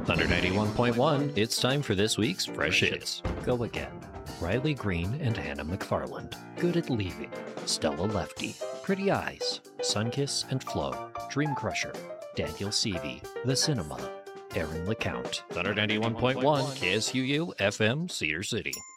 Thunder 91.1, it's time for this week's Fresh Hits. Go again. Riley Green and Hannah McFarland. Good at Leaving. Stella Lefty. Pretty Eyes. Sunkiss and Flo. Dream Crusher. Daniel Seavey. The Cinema. Aaron LeCount. Thunder 91.1, KSUU FM, Cedar City.